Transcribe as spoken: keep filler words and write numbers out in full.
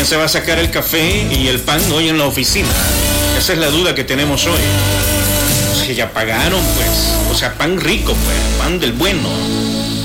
¿quién se va a sacar el café y el pan hoy en la oficina? Esa es la duda que tenemos hoy. O sea, ya pagaron, pues. O sea, pan rico, pues, pan del bueno.